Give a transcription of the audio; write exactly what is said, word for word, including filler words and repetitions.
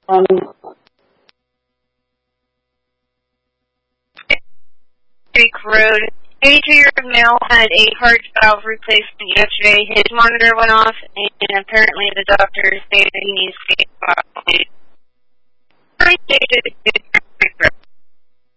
Um, Creek Road. eighty-two-year-old male had a heart valve replacement yesterday. His monitor went off, and apparently the doctor stated he needs to get